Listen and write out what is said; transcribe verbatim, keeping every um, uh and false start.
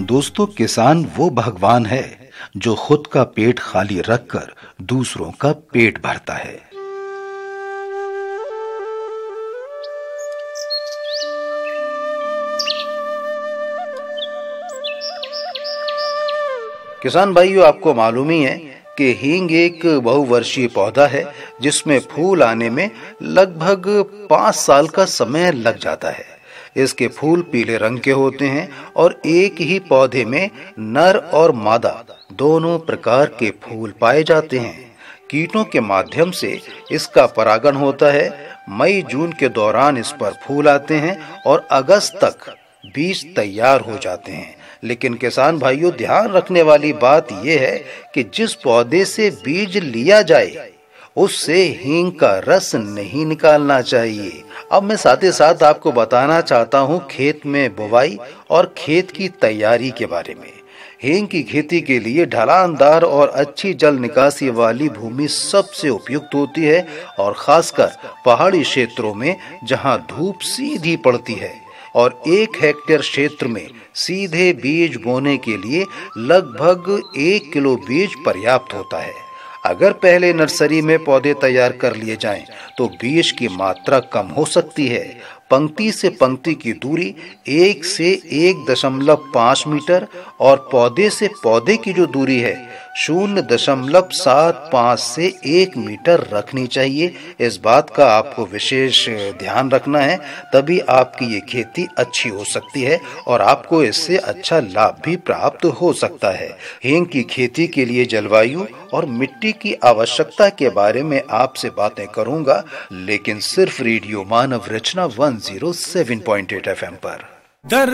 दोस्तों, किसान वो भगवान है जो खुद का पेट खाली रखकर दूसरों का पेट भरता है। किसान भाइयों, आपको मालूम ही है कि हींग एक बहुवर्षीय पौधा है जिसमें फूल आने में लगभग पाँच साल का समय लग जाता है। इसके फूल पीले रंग के होते हैं और एक ही पौधे में नर और मादा दोनों प्रकार के फूल पाए जाते हैं। कीटों के माध्यम से इसका परागण होता है। मई जून के दौरान इस पर फूल आते हैं और अगस्त तक बीज तैयार हो जाते हैं। लेकिन किसान भाइयों, ध्यान रखने वाली बात यह है कि जिस पौधे से बीज लिया जाए उससे हींग का रस नहीं निकालना चाहिए। अब मैं साथ ही साथ आपको बताना चाहता हूँ खेत में बुवाई और खेत की तैयारी के बारे में। हींग की खेती के लिए ढलानदार और अच्छी जल निकासी वाली भूमि सबसे उपयुक्त होती है, और खासकर पहाड़ी क्षेत्रों में जहाँ धूप सीधी पड़ती है। और एक हेक्टेयर क्षेत्र में सीधे बीज बोने के लिए लगभग एक किलो बीज पर्याप्त होता है। अगर पहले नर्सरी में पौधे तैयार कर लिए जाएं, तो बीज की मात्रा कम हो सकती है। पंक्ति से पंक्ति की दूरी एक से एक दशमलव पाँच मीटर और पौधे से पौधे की जो दूरी है शून्य दशमलव सात पाँच से एक मीटर रखनी चाहिए। इस बात का आपको विशेष ध्यान रखना है, तभी आपकी ये खेती अच्छी हो सकती है और आपको इससे अच्छा लाभ भी प्राप्त हो सकता है। हींग की खेती के लिए जलवायु और मिट्टी की आवश्यकता के बारे में आपसे बातें करूंगा, लेकिन सिर्फ रेडियो मानव रचना एक सौ सात पॉइंट आठ एफ एम पर।